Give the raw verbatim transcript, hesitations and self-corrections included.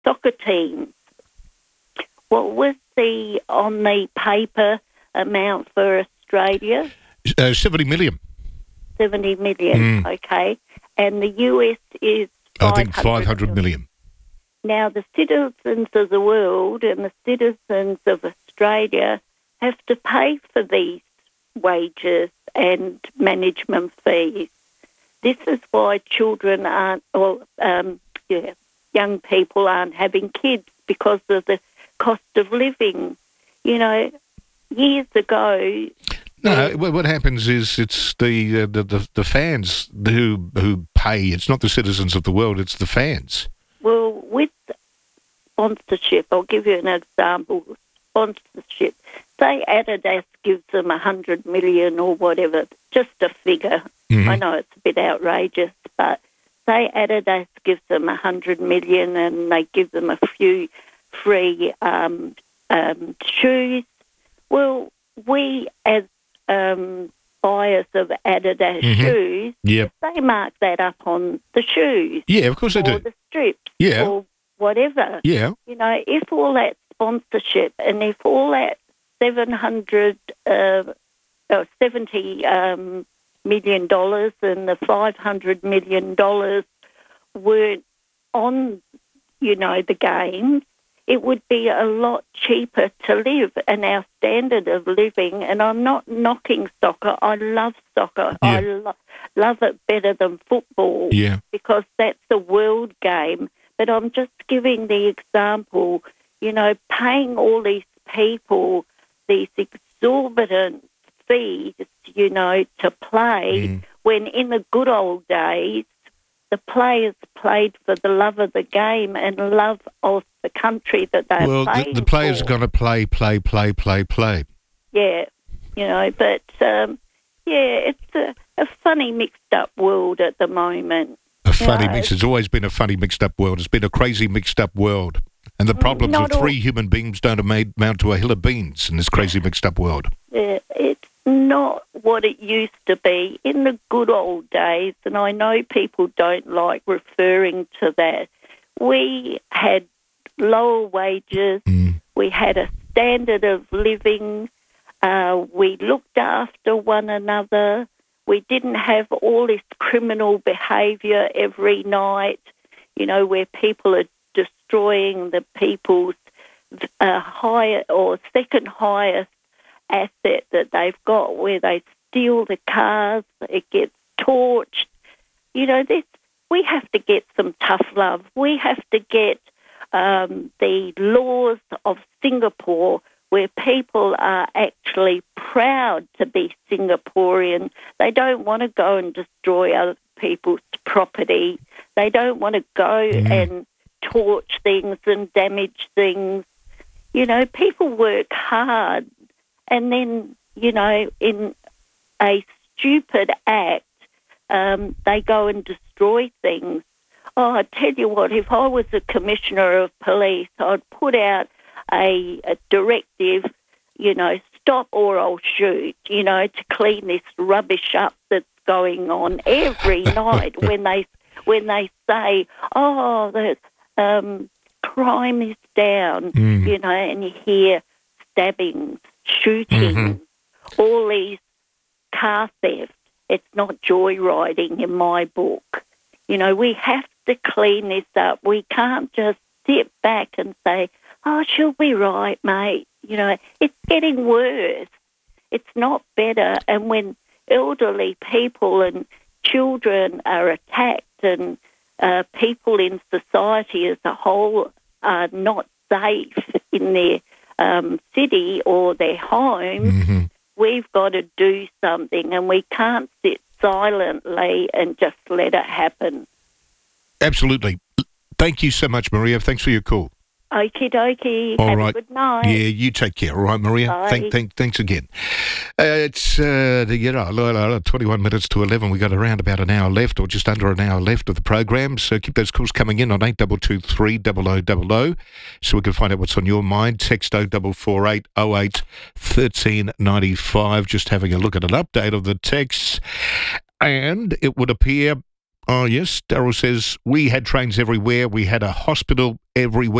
soccer teams. What was the, on the paper amount for Australia? Uh, seventy million. seventy million, Mm. okay. And the U S is I think five hundred million. Now, the citizens of the world and the citizens of Australia have to pay for these wages and management fees. This is why children aren't, or um, yeah, young people aren't having kids, because of the cost of living. You know, years ago... No, what happens is it's the, uh, the the the fans who who pay. It's not the citizens of the world. It's the fans. Well, with sponsorship, I'll give you an example. Sponsorship. Say Adidas gives them a hundred million or whatever, just a figure. Mm-hmm. I know it's a bit outrageous, but say Adidas gives them a hundred million and they give them a few free um, um, shoes. Well, we as um, buyers of Adidas mm-hmm. shoes, yep. they mark that up on the shoes. Yeah, of course they do. Or the strips. Yeah. Or whatever. Yeah. You know, if all that sponsorship and if all that seven hundred, uh, oh, seventy um, million dollars and the five hundred million dollars weren't on, you know, the games, it would be a lot cheaper to live, and our standard of living, and I'm not knocking soccer, I love soccer, yeah. I lo- love it better than football, yeah. because that's a world game, but I'm just giving the example, you know, paying all these people these exorbitant fees, you know, to play, mm. when in the good old days, the players played for the love of the game and love of the country that they're well, playing Well, the, the players for. are going to play, play, play, play, play. Yeah, you know, but, um, yeah, it's a, a funny mixed-up world at the moment. A funny know, mix. It's always been a funny mixed-up world. It's been a crazy mixed-up world. And the problems Not of three all, human beings don't amount to a hill of beans in this crazy mixed-up world. Yeah, it's not what it used to be in the good old days, and I know people don't like referring to that. We had lower wages, mm. we had a standard of living, uh, we looked after one another, we didn't have all this criminal behaviour every night, you know, where people are destroying the people's uh, higher or second highest asset that they've got, where they steal the cars, it gets torched. You know, this, we have to get some tough love. We have to get um, the laws of Singapore, where people are actually proud to be Singaporean. They don't want to go and destroy other people's property. They don't want to go mm. and torch things and damage things. You know, people work hard, and then, you know, in a stupid act, um, they go and destroy things. Oh, I tell you what, if I was a commissioner of police, I'd put out a, a directive, you know, stop or I'll shoot, you know, to clean this rubbish up that's going on every night when they when they say, oh, the um, crime is down, mm. you know, and you hear stabbings, shooting, mm-hmm. all these car theft. It's not joyriding in my book. You know, we have to clean this up. We can't just sit back and say, oh, she'll be right, mate. You know, it's getting worse. It's not better. And when elderly people and children are attacked and uh, people in society as a whole are not safe in their um, city or their home, mm-hmm. we've got to do something, and we can't sit silently and just let it happen. Absolutely. Thank you so much, Maria. Thanks for your call. Okie dokie. All Have right. a good night. Yeah, you take care. All right, Maria. Bye. Thank, thank, thanks again. Uh, it's uh, the, you know, twenty-one minutes to eleven. We've got around about an hour left, or just under an hour left of the program. So keep those calls coming in on eight two two three double oh double oh, so we can find out what's on your mind. Text oh four four eight oh eight one three nine five. Just having a look at an update of the texts, and it would appear Oh, yes. Daryl says, we had trains everywhere. We had a hospital everywhere.